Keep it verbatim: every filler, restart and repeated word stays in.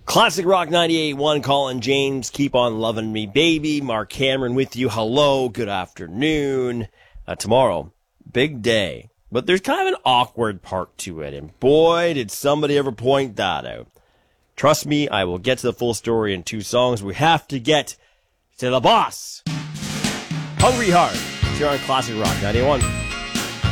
Classic Rock ninety-eight point one, Colin James, Keep on Loving Me Baby. Mark Cameron with you. Hello, good afternoon. Uh, tomorrow, big day. But there's kind of an awkward part to it. And boy, did somebody ever point that out. Trust me, I will get to the full story in two songs. We have to get to the boss. Hungry Heart. Here on Classic Rock ninety-eight point one.